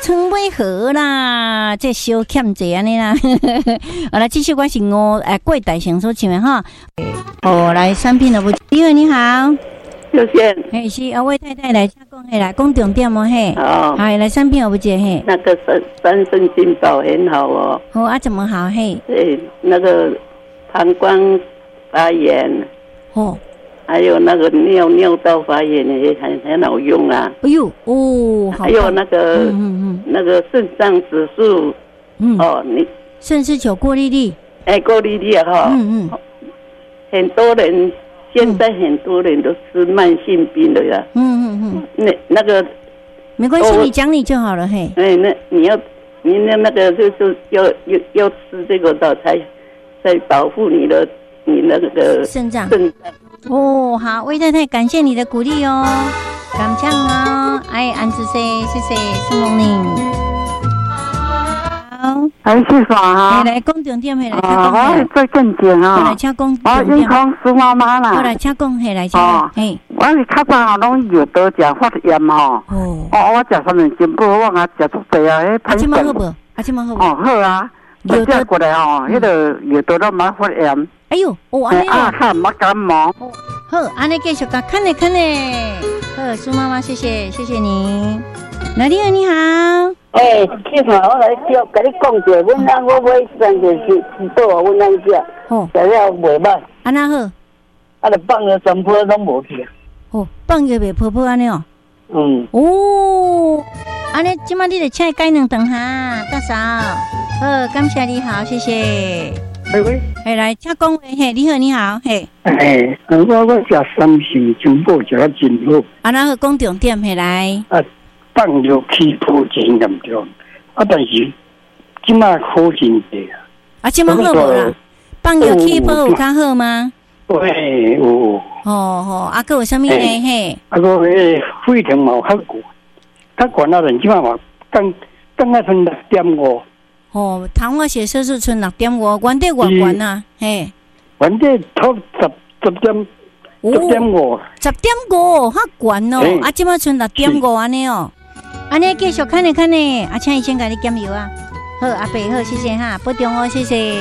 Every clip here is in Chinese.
床尾和啦，这小欠债安尼啦。好了，这首歌是郭大成所唱的哈。来产品了不？你好，你好， 刘先， 嘿是阿位太太来讲嘿，来讲重点哦嘿。 哦， 好，来产品了不？嘿， 那个三生金宝很好哦。 哦啊，怎么好嘿？ 那个膀胱发炎， 哦， 还有那个尿道发炎也很好用啊。 哎呦，哦，好， 还有那个那个肾脏指数，哦，你肾丝球过滤力， 过滤力哈，很多人现在很多人都是慢性病的呀，那个没关系，你讲你就好了嘿。 那你那个就是要吃这个的才保护你那个肾脏。哦，好，魏太太，感谢你的鼓励哦，感谢哦，安子 C， 谢谢宋龙宁。好， 还是啥哈？ 来讲重点，来请讲。我最正经啊。 来请讲。 我健康苏妈妈啦。 来请讲，来请。 我是较早吼拢有得食发炎吼。我食三年金宝，我食足济啊， 迄即满好无？即满好无？ 好啊。有得过来吼，迄个有得了蛮发炎。 哎呦，安尼哦。 看冇感冒。 好，安尼继续讲，看嘞。好，苏妈妈，谢谢你。来，你好，你好。 去看我来跟你讲一下，阮翁我买三个是多少，阮翁食，食了袂歹。 安那好？ 就放了全部拢无去。 放药袂泡安尼哦。安尼即摆你得请伊改2顿哈，大嫂。好，感谢你好，谢谢。喂，来请讲话嘿，你好嘿。 我食三生金宝食得真好。 安那好，讲重点嘿来。 放药起泡真严重，但是即摆好真济啊。 即摆好无啦？放药起泡有较好吗？ 对，有。 还有啥物呢？嘿。 个血糖嘛较悬啊，人即摆嘛刚剩6.5。 糖化血色素剩6.5，原底偌悬啊？嘿。原底 10.5。 10.5，较悬哦。即摆剩6.5安尼哦。安尼继续看呢，请医生甲你减药啊。好，阿伯好，谢谢哈，保重哦，谢谢。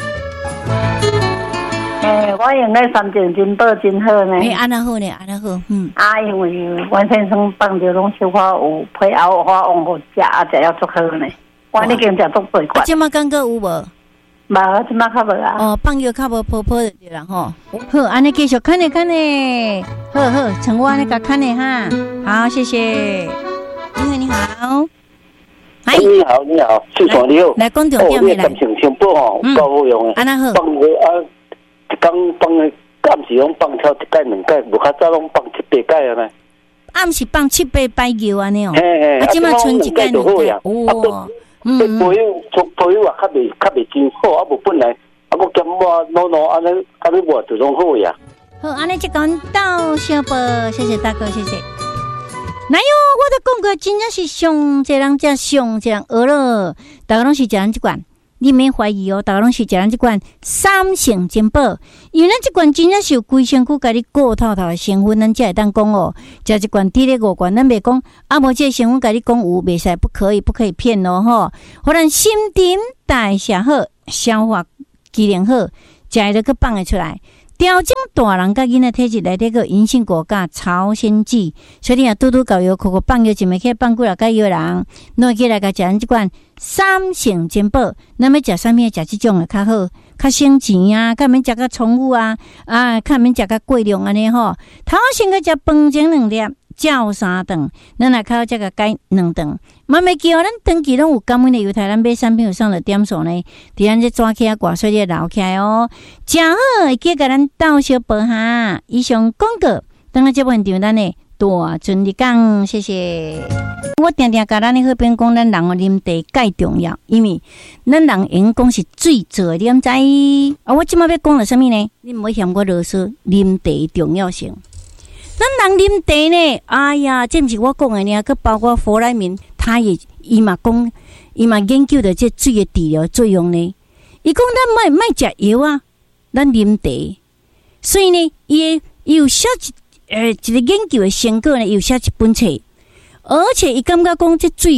我用那三种金宝真好呢。 安那好呢， 因为阮先生放着拢小可有配熬花往好食，食了足好呢。我已经食足几罐。 即马感觉有无？ 无，即马较无啊。 放药较无泡就对啦吼。好，安尼继续看呢。好，像我安尼甲看呢哈。好，谢谢。你好， 你好，市长你好。 来讲重点的来。 三生金宝吼，够好用的。 安那好。 放一工放的，暗时拢放超1摆2摆，无较早拢放7、8摆啊呢。 暗时放7、8摆药安尼哦。 即摆剩1摆2摆。 朋友也较袂真好，无本来我减我喏安尼我就拢好呀。 好，安尼就讲到小宝，谢谢大哥，谢谢。哪有？我都讲过，真正是上这人家上这人学了，大家拢是食咱这款，你免怀疑哦，大家拢是食咱这款三成金宝，因为咱这款真正是有规身躯甲你顾透透的成分，咱才会当讲哦。食这款滴咧5罐，咱袂讲无这成分甲你讲有袂使，不可以骗哦吼。互咱心情代谢好，消化机能好，食了去放会出来。调整大人甲囡仔体质内底个银杏果甲朝鲜剂，所以你若拄拄搞药，口放药就袂去放几落个药人，拿起来甲食咱即款三成金宝，咱要食啥物？食即种的较好，较省钱啊，较免食甲重复啊，较免食甲过量安尼吼。头先个食饭前2粒，照3顿，咱若靠这个改2顿。慢慢叫咱长期拢有感恩的犹太，咱买产品有上了点数呢，伫咱这抓起啊挂水咧留起来哦，真好，会记甲咱斗小宝哈。以上广告，等下这部现场咱的大顺利讲，谢谢。我定定甲咱的好朋友讲，咱人哦啉茶介重要，因为咱人用讲是水做啉在我即摆要讲了什么呢？你唔好嫌我啰嗦，啉茶重要性。咱人啉茶呢，哎呀，这毋是我讲的呢，佮包括弗莱明，他也伊嘛讲，伊嘛研究的这水的治疗作用呢。伊讲咱莫食药啊，咱啉茶，所以呢，伊有写一个研究的成果呢，有写一本册，而且伊感觉讲这水哦，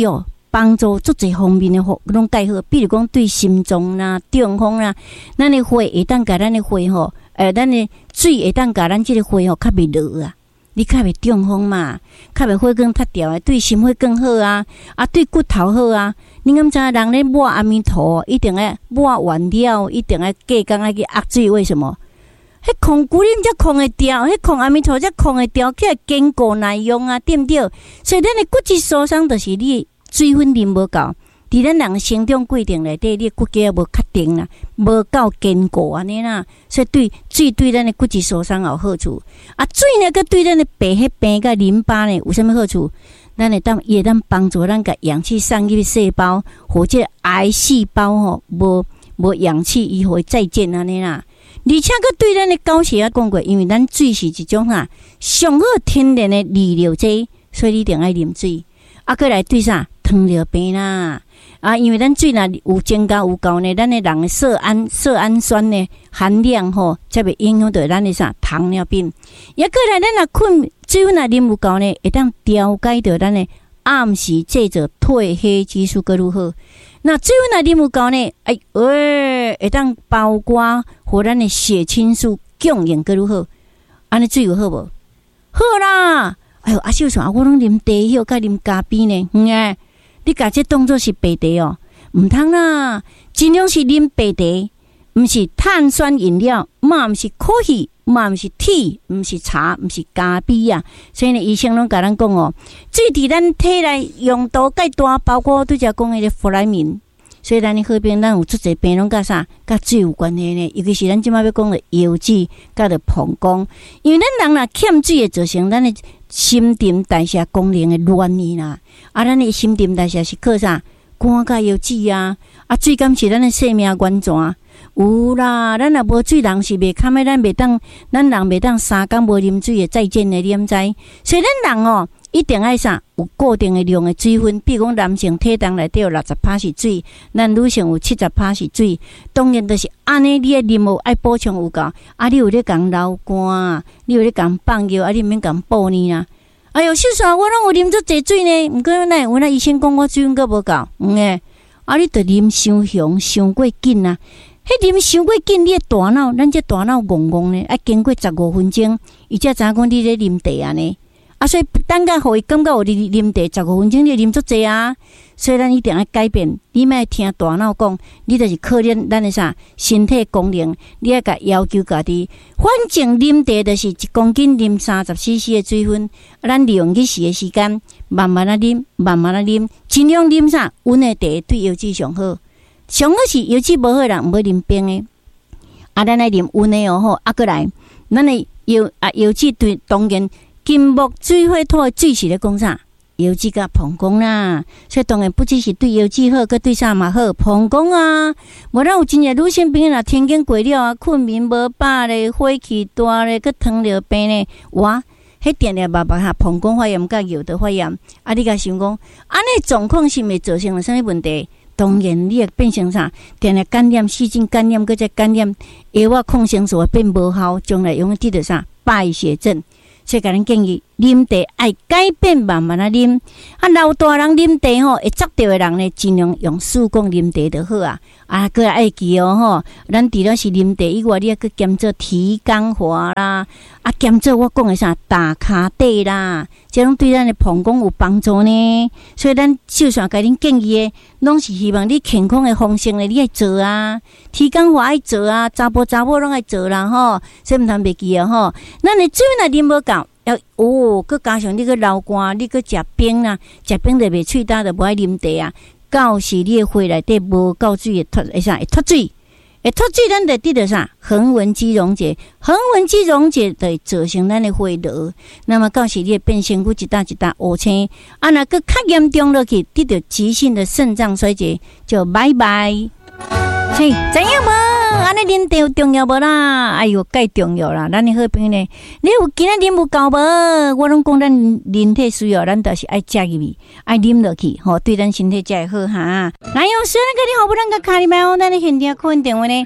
帮助足侪方面的拢介好，比如讲对心脏啦、中风啦，咱的血会当甲咱的血吼，咱的水会当甲咱即个血吼较袂落啊，你较袂中风嘛，较袂血管塌掉的，对心血更好啊，对骨头好啊。你敢知人咧抹阿弥陀一定要抹完了，一定要隔工要去压水，为什么？迄控骨恁才控会掉，迄控阿弥陀才控会掉，起来坚固耐用啊，对不对？所以咱的骨质疏松，就是你水分啉无够，伫咱人成长过程内底，你骨骼无确定啦，无够坚固安尼啦，所以对水对咱的骨质疏松有好处。水呢，佮对咱的白血病佮淋巴呢有啥物好处？咱会当帮助咱甲氧气送入细胞，或者癌细胞吼无氧气，伊会再见安尼啦。而且佮对咱的高血压讲过，因为咱水是一种上好天然的利尿剂，所以你一定要啉水。佮来对啥糖尿病啦因为咱水若有增加有够呢，咱的人的色氨酸的含量吼，才袂影响到咱的糖尿病。也佮来咱困水分啉有够呢，会当调节到咱的暗时制造褪黑激素佮如何。那水分啉有够呢，会当包括互咱的血清素供应佮如何。安尼水有好无？好啦。秀算我拢啉茶叶甲啉咖啡呢，你甲这当作是白茶哦，毋通啦，尽量是啉白茶，毋是碳酸饮料，嘛毋是可乐，嘛毋是 tea， 毋是茶，毋是咖啡啊。所以呢，医生拢甲咱讲哦，水伫咱体内用途介大，包括拄则讲迄个弗莱明。所以咱的好病，咱有足侪病拢甲啥？甲水有关系呢？尤其是咱即摆要讲的腰子，甲着膀胱，因为咱人若欠水，会造成咱的新陈代谢功能的乱去啦。咱的新陈代谢是靠啥？肝甲腰子啊！水敢是咱的生命源泉？有啦，咱若无水，人是袂堪的，咱人袂当3工无啉水的再见的，你毋知？所以咱人一定爱有固定的量的水分，比如讲男性体重内底有60%是水，咱女性有70%是水。当然就是安尼，你的啉有爱补充有够。你有咧讲流汗，你有咧讲放尿，你毋免讲补呢啦。秀算我拢有啉足侪水呢，毋过那医生讲我水分阁无够，你着啉伤凶，伤过紧啊！迄啉伤过紧，你的大脑，咱这大脑戆戆呢，经过15分钟，伊才知影讲你咧啉茶安尼。所以等下互伊感觉有你啉茶15分钟，你啉足济啊！所以咱一定要改变，你莫听大脑讲，你就是考验咱的身体功能，你要甲要求家己。反正啉茶就是1公斤啉30cc 的水分，咱利用日时的时间，慢慢啊啉，慢慢啊啉，尽量啉温的茶对腰子上好。上好是腰子无好人唔好啉冰的，咱来啉温的好。过来，咱的腰子对当然。金木水火土的水是咧讲啥？腰子甲膀胱啦，所以当然不只是对腰子好，佮对啥嘛好，膀胱啊。无咱有真侪女性朋友若天经过了困眠无饱咧，火气大咧，佮糖尿病咧，哇，迄定定爸爸膀胱发炎甲尿道发炎，你甲想讲，安尼状况是咪造成了啥物问题？当然，你会变成啥？定定感染、细菌感染，佮再感染，药抗生素变无效，将来用得到啥败血症。所以，甲咱建议啉茶爱改变，慢慢啊啉。老大人啉茶会扎着的人呢，尽量用手工啉茶就好啊。过来爱记咱除了是啉茶以外，你还去兼做提肛法啦，兼做我讲的打骹底啦，这种对咱的膀胱有帮助呢。所以，咱就算甲恁建议的，拢是希望你健康的方式呢，你爱做啊。提肛法爱做啊，查甫拢爱做啦所以毋通袂记咱的水若啉无够。佮加上你个流汗，你个食冰啦，食冰就袂喙焦，就无爱啉茶啊。到时你的血内底无够水，会脱水，咱就得到啥？横纹肌溶解，横纹肌溶解就造成咱的血流。那么到时你会变身躯一搭一搭乌青，若佮较严重落去，得到急性的肾脏衰竭，就拜拜。知影无？安尼啉茶有重要无啦？介重要啦！咱的好朋友呢，你有今仔啉有够无？我拢讲咱人体需要，咱就是爱食入去，爱啉落去，对咱身体才会好哈。来，用虽然个你好不能个卡里麦哦，咱的现场客运电话呢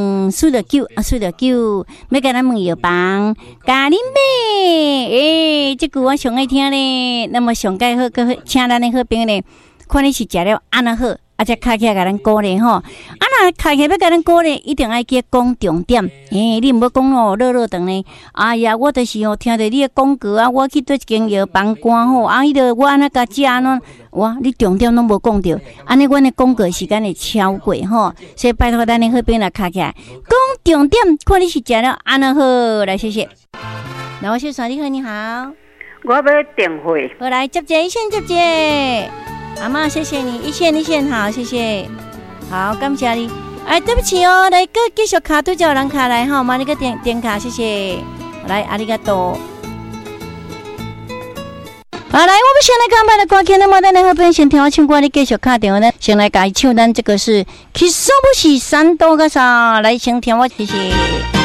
，08004949，要甲咱问药房，咖喱妹， 这句我上爱听咧。那么上盖好，个请咱的好朋友咧，看你是食了安那好，啊，才开起来甲咱鼓励吼。啊，那开起来要甲咱鼓励，一定爱记讲重点。你毋要讲哦，落长咧。哎呀，我就是吼听着你的广告啊，我去做一间药房关吼，啊，迄个我安那甲食安怎？哇，你重点拢无讲着，安尼阮的广告时间会超过吼。所以拜托咱的好朋友来开起来，讲重点，看你是食了安那好，来谢谢。老先生你好，你好。 我要电话。 好，来接一线接接。阿嬷，谢谢你，一线好，谢谢，好，感谢你。哎，对不起哦，来个继续卡对角人卡来哈，妈你个点卡，谢谢。来，阿里嘎多。好，来，我们先来刚才的歌曲，那么咱来和朋友先听我唱歌，你继续卡电话呢，先来改唱咱这个是《去说不是山多个啥》，来先听我谢谢。